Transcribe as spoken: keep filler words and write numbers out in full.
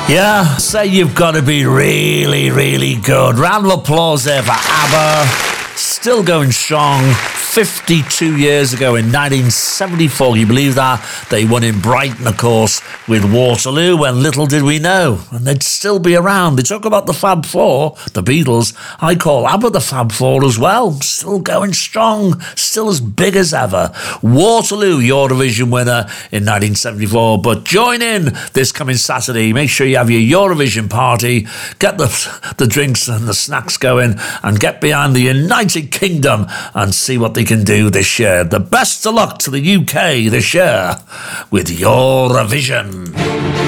Yeah, say you've got to be really, really good. Round of applause there for ABBA. Still going strong. fifty-two years ago in nineteen seventy-four, you believe that? They won in Brighton, of course, with Waterloo, when little did we know. And they'd still be around. They talk about the Fab Four, the Beatles. I call ABBA the Fab Four as well. Still going strong. Still as big as ever. Waterloo, Eurovision winner in nineteen seventy-four. But join in this coming Saturday. Make sure you have your Eurovision party. Get the, the drinks and the snacks going. And get behind the United Kingdom and see what they can do this year. The best of luck to the U K this year with Eurovision.